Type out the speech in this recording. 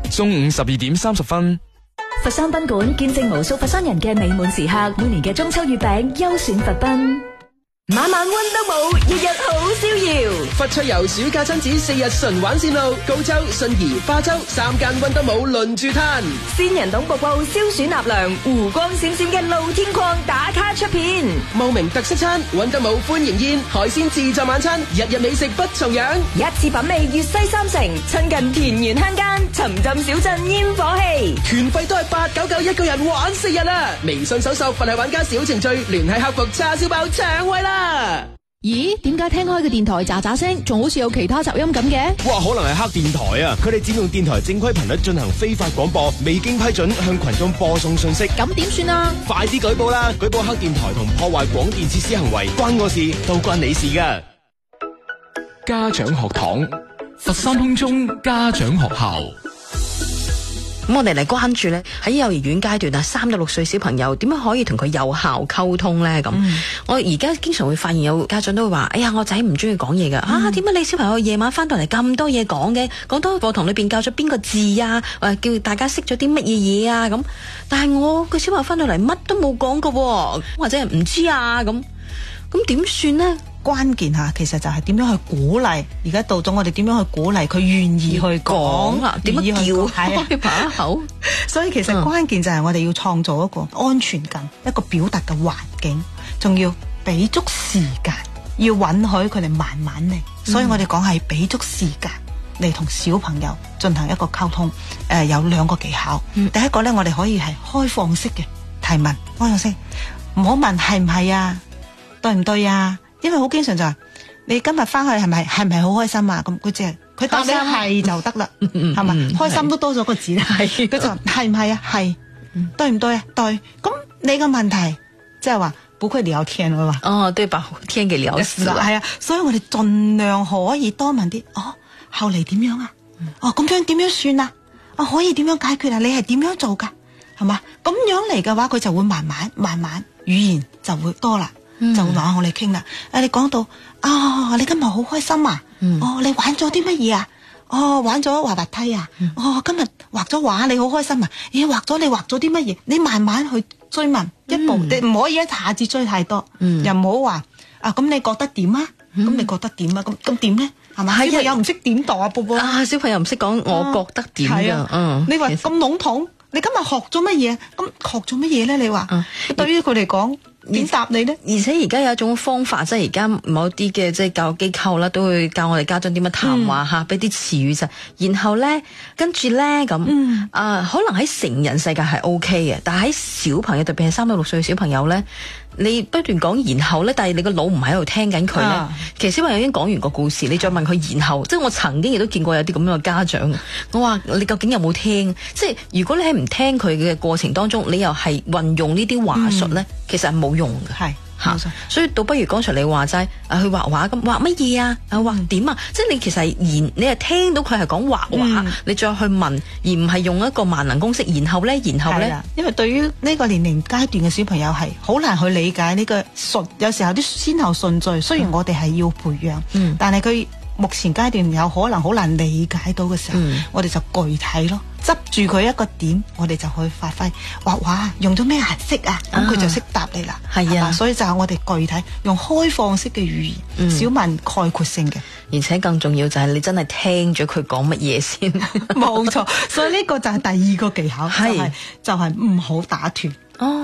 中午12點30分。 佛山賓館見證無數佛山人嘅美滿時刻，每年嘅中秋月餅優選佛賓。晚晚溫都冇，日日好逍遙。 佛趣遊暑假親子4日純玩線路，高州、信宜、花州3間溫都冇輪住攤。 仙人洞瀑布消暑納涼，湖光閃閃嘅露天礦打卡出片。 茂名特色餐，溫都冇歡迎宴，海鮮自助晚餐，日日美食不重樣。 一次品味粵西三城，親近田園鄉間，沉浸小鎮煙火氣。 團費都係899一個人玩4日啦！微信搜索佛系玩家小程序，聯繫客服叉燒包搶位啦！ 咦？點解聽開嘅電台喳喳聲，仲好似有其他雜音咁嘅？ 哇，可能係黑電台啊！佢哋佔用電台正規頻率進行非法廣播，未經批准向群眾播送信息。 咁點算啊？ 快啲舉報啦！舉報黑電台同破壞廣電設施行為，關我事都關你事噶。 家長學堂，佛山空中家長學校。 咁我哋嚟關注咧，喺幼兒園階段啊，3到6歲小朋友點樣可以同佢有效溝通咧？咁我而家經常會發現有家長都會話：哎呀，我仔唔中意講嘢噶。啊，點解你小朋友夜晚翻到嚟咁多嘢講嘅？講到課堂裏邊教咗邊個字啊？叫大家識咗啲乜嘢嘢啊？咁，但係我個小朋友翻到嚟乜都冇講噶，或者係唔知啊咁點算呢？ 關鍵吓，其實就係點樣去鼓勵。而家到咗我哋點樣去鼓勵佢願意去講啦， 點樣叫開把口。 所以其實關鍵就係我哋要創造一個安全感，一個表達嘅環境，仲要俾足時間，要允許佢哋慢慢嚟。所以我哋講係俾足時間嚟同小朋友進行一個溝通。有2個技巧。第一個咧，我哋可以係開放式嘅提問，開放式，唔好問係唔係啊，對唔對啊？因為好經常就係你今日翻去係咪好開心啊？咁佢答你係就得啦，係嘛？開心都多咗個字啦，佢就係唔係啊？係，對唔對啊？對。咁你個問題即係話不會聊天啊嘛？ 哦，對，把天給聊死啦。 係啊，所以我哋盡量可以多問啲。後嚟點樣啊？咁樣點樣算啊？可以點樣解決啊？你係點樣做噶？係嘛？咁樣嚟嘅話，佢就會慢慢語言就會多啦。就會同我哋傾啦。你講到你今日好開心啊？你玩咗啲乜嘢啊？玩咗滑滑梯啊？今日畫咗畫，你好開心啊？你畫咗啲乜嘢？你慢慢去追問一步，你唔可以一下子追太多，又唔好話咁你覺得點啊？咁你覺得點啊？咁點咧？係嘛？小朋友唔識點度啊，寶寶小朋友唔識講，我覺得點㗎？ 你話咁籠統，你今日學咗乜嘢？咁學咗乜嘢咧？你話對於佢嚟講。點答你呢？ 而且而家有一種方法，即係而家某啲嘅即係教育機構啦，都會教我哋家長點樣談話吓，俾啲詞語就，然後咧跟住咧咁，可能喺成人世界係 OK 嘅，但係喺小朋友，特別係3到6歲嘅小朋友咧，你不斷講然後咧，但係你個腦唔喺度聽緊佢咧，其實小朋友已經講完個故事，你再問佢然後，即係我曾經亦都見過有啲咁樣嘅家長，我話你究竟有冇聽？即係如果你喺唔聽佢嘅過程當中，你又係運用呢啲話術咧，其實係冇用嘅。係所以倒不如剛才你話齋去畫畫咁，畫乜嘢啊？畫點啊？即係你其實你係聽到佢係講畫畫，你再去問，而唔係用一個萬能公式。然後咧， 因為對於呢個年齡階段嘅小朋友係好難去理解呢個有時候啲先後順序。雖然我哋係要培養，但係佢目前階段有可能好難理解到嘅時候，我哋就具體咯。執住佢一個點，我哋就去發揮畫畫，用咗咩顏色啊？咁佢就識答你啦。係啊，所以就係我哋具體用開放式嘅語言，少問概括性嘅。 而且更重要就係你真係聽咗佢講乜嘢先。 冇錯，所以呢個就係第2個技巧，就係唔好打斷。